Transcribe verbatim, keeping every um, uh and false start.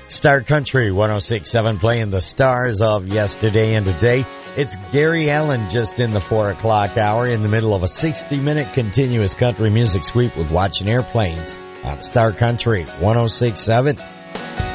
Star Country one oh six point seven playing the stars of yesterday and today. It's Gary Allan just in the four o'clock hour in the middle of a sixty minute continuous country music sweep with Watching Airplanes on Star Country one oh six point seven.